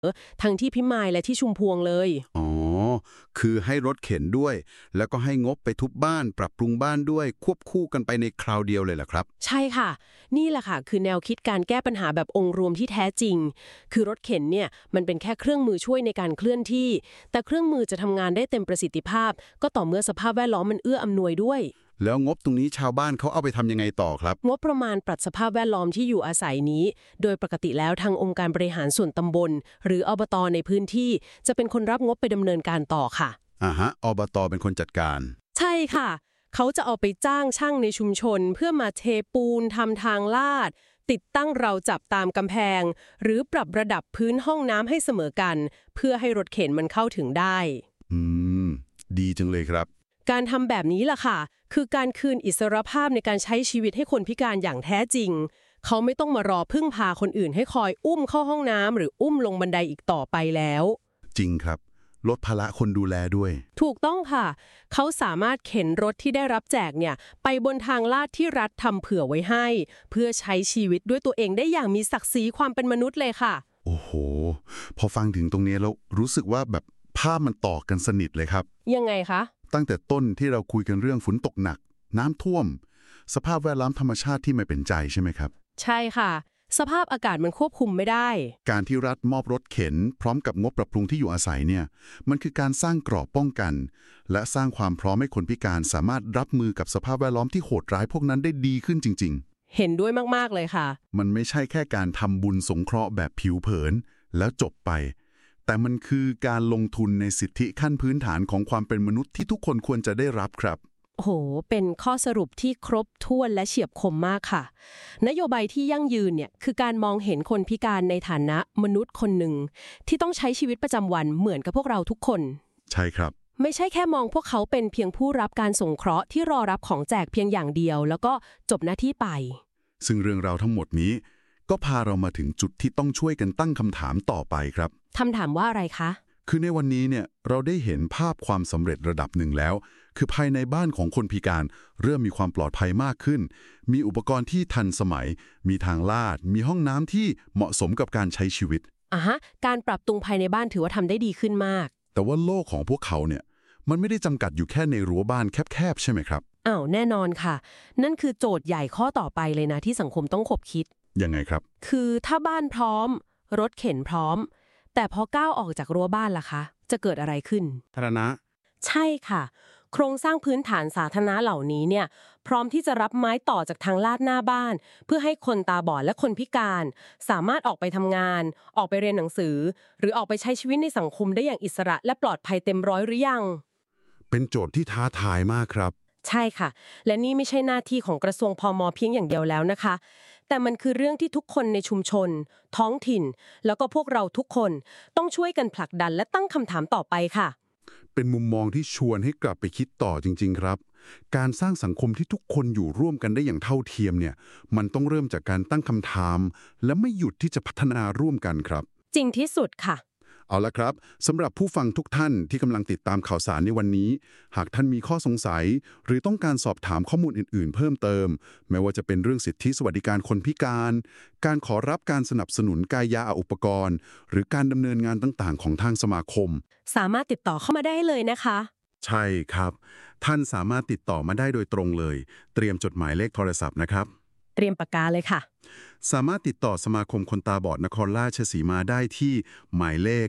ทั้งที่พิมายและที่ชุมพวงเลยอ๋อคือให้รถเข็นด้วยแล้วก็ให้งบไปทุบบ้านปรับปรุงบ้านด้วยควบคู่กันไปในคราวเดียวเลยเหรอครับใช่ค่ะนี่แหละค่ะคือแนวคิดการแก้ปัญหาแบบองค์รวมที่แท้จริงคือรถเข็นเนี่ยมันเป็นแค่เครื่องมือช่วยในการเคลื่อนที่แต่เครื่องมือจะทำงานได้เต็มประสิทธิภาพก็ต่อเมื่อสภาพแวดล้อมมันเอื้ออำนวยด้วยแล้วงบตรงนี้ชาวบ้านเขาเอาไปทำยังไงต่อครับงบประมาณปรับสภาพแวดล้อมที่อยู่อาศัยนี้โดยปกติแล้วทางองค์การบริหารส่วนตำบลหรืออบต.ในพื้นที่จะเป็นคนรับงบไปดำเนินการต่อค่ะอบต.เป็นคนจัดการใช่ค่ะเขาจะเอาไปจ้างช่างในชุมชนเพื่อมาเทปูนทำทางลาดติดตั้งราวจับตามกำแพงหรือปรับระดับพื้นห้องน้ำให้เสมอกันเพื่อให้รถเข็นมันเข้าถึงได้ดีจังเลยครับการทำแบบนี้ล่ะค่ะคือการคืนอิสรภาพในการใช้ชีวิตให้คนพิการอย่างแท้จริงเขาไม่ต้องมารอพึ่งพาคนอื่นให้คอยอุ้มเข้าห้องน้ำหรืออุ้มลงบันไดอีกต่อไปแล้วจริงครับลดภาระคนดูแลด้วยถูกต้องค่ะเขาสามารถเข็นรถที่ได้รับแจกเนี่ยไปบนทางลาดที่รัฐทำเผื่อไว้ให้เพื่อใช้ชีวิตด้วยตัวเองได้อย่างมีศักดิ์ศรีความเป็นมนุษย์เลยค่ะโอ้โหพอฟังถึงตรงนี้แล้วรู้สึกว่าแบบภาพมันต่อกันสนิทเลยครับยังไงคะตั้งแต่ต้นที่เราคุยกันเรื่องฝนตกหนักน้ำท่วมสภาพแวดล้อมธรรมชาติที่ไม่เป็นใจใช่ไหมครับใช่ค่ะสภาพอากาศมันควบคุมไม่ได้การที่รัฐมอบรถเข็นพร้อมกับงบปรับปรุงที่อยู่อาศัยเนี่ยมันคือการสร้างกรอบป้องกันและสร้างความพร้อมให้คนพิการสามารถรับมือกับสภาพแวดล้อมที่โหดร้ายพวกนั้นได้ดีขึ้นจริงๆเห็นด้วยมากๆเลยค่ะมันไม่ใช่แค่การทำบุญสงเคราะห์แบบผิวเผินแล้วจบไปแต่มันคือการลงทุนในสิทธิขั้นพื้นฐานของความเป็นมนุษย์ที่ทุกคนควรจะได้รับครับโอ้โหเป็นข้อสรุปที่ครบถ้วนและเฉียบคมมากค่ะนโยบายที่ยั่งยืนเนี่ยคือการมองเห็นคนพิการในฐานะมนุษย์คนหนึ่งที่ต้องใช้ชีวิตประจำวันเหมือนกับพวกเราทุกคนใช่ครับไม่ใช่แค่มองพวกเขาเป็นเพียงผู้รับการสงเคราะห์ที่รอรับของแจกเพียงอย่างเดียวแล้วก็จบหน้าที่ไปซึ่งเรื่องราวทั้งหมดนี้ก็พาเรามาถึงจุดที่ต้องช่วยกันตั้งคำถามต่อไปครับคำถามว่าอะไรคะคือในวันนี้เนี่ยเราได้เห็นภาพความสำเร็จระดับหนึ่งแล้วคือภายในบ้านของคนพิการเริ่มมีความปลอดภัยมากขึ้นมีอุปกรณ์ที่ทันสมัยมีทางลาดมีห้องน้ำที่เหมาะสมกับการใช้ชีวิตการปรับปรุงภายในบ้านถือว่าทำได้ดีขึ้นมากแต่ว่าโลกของพวกเขาเนี่ยมันไม่ได้จำกัดอยู่แค่ในรั้วบ้านแคบๆใช่ไหมครับแน่นอนค่ะนั่นคือโจทย์ใหญ่ข้อต่อไปเลยนะที่สังคมต้องคบคิดยังไงครับคือถ้าบ้านพร้อมรถเข็นพร้อมแต่พอก้าวออกจากรั้วบ้านล่ะคะจะเกิดอะไรขึ้นสาธารณะใช่ค่ะโครงสร้างพื้นฐานสาธารณะเหล่านี้เนี่ยพร้อมที่จะรับไม้ต่อจากทางลาดหน้าบ้านเพื่อให้คนตาบอดและคนพิการสามารถออกไปทำงานออกไปเรียนหนังสือหรือออกไปใช้ชีวิตในสังคมได้อย่างอิสระและปลอดภัยเต็มร้อยหรือยังเป็นโจทย์ที่ท้าทายมากครับใช่ค่ะและนี่ไม่ใช่หน้าที่ของกระทรวงพม.เพียงอย่างเดียวแล้วนะคะแต่มันคือเรื่องที่ทุกคนในชุมชนท้องถิ่นแล้วก็พวกเราทุกคนต้องช่วยกันผลักดันและตั้งคำถามต่อไปค่ะเป็นมุมมองที่ชวนให้กลับไปคิดต่อจริงๆครับการสร้างสังคมที่ทุกคนอยู่ร่วมกันได้อย่างเท่าเทียมเนี่ยมันต้องเริ่มจากการตั้งคำถามและไม่หยุดที่จะพัฒนาร่วมกันครับจริงที่สุดค่ะเอาละครับสำหรับผู้ฟังทุกท่านที่กำลังติดตามข่าวสารในวันนี้หากท่านมีข้อสงสัยหรือต้องการสอบถามข้อมูลอื่นๆเพิ่มเติมไม่ว่าจะเป็นเรื่องสิทธิสวัสดิการคนพิการการขอรับการสนับสนุนกายาอุปกรณ์หรือการดำเนินงานต่างๆของทางสมาคมสามารถติดต่อเข้ามาได้เลยนะคะใช่ครับท่านสามารถติดต่อมาได้โดยตรงเลยเตรียมจดหมายเลขโทรศัพท์นะครับเตรียมปากกาเลยค่ะสามารถติดต่อสมาคมคนตาบอดนครราชสีมาได้ที่หมายเลข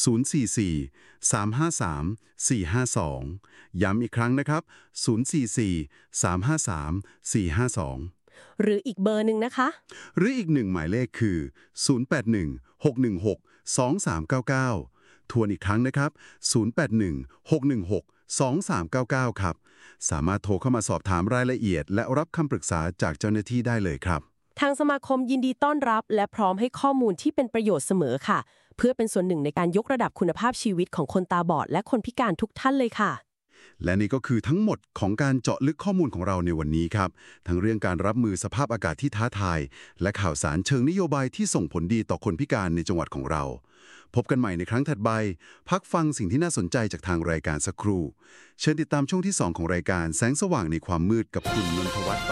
044 353 452ย้ำอีกครั้งนะครับ044 353 452 หรืออีกเบอร์หนึ่งนะคะหรืออีกหนึ่งหมายเลขคือ081 616 2399ทวนอีกครั้งนะครับ081 616 2399ครับสามารถโทรเข้ามาสอบถามรายละเอียดและรับคำปรึกษาจากเจ้าหน้าที่ได้เลยครับทางสมาคมยินดีต้อนรับและพร้อมให้ข้อมูลที่เป็นประโยชน์เสมอค่ะเพื่อเป็นส่วนหนึ่งในการยกระดับคุณภาพชีวิตของคนตาบอดและคนพิการทุกท่านเลยค่ะและนี่ก็คือทั้งหมดของการเจาะลึกข้อมูลของเราในวันนี้ครับทั้งเรื่องการรับมือสภาพอากาศที่ท้าทายและข่าวสารเชิงนโยบายที่ส่งผลดีต่อคนพิการในจังหวัดของเราพบกันใหม่ในครั้งถัดไปพักฟังสิ่งที่น่าสนใจจากทางรายการสักครู่เชิญติดตามช่วงที่2ของรายการแสงสว่างในความมืดกับคุณนนทวัฒน์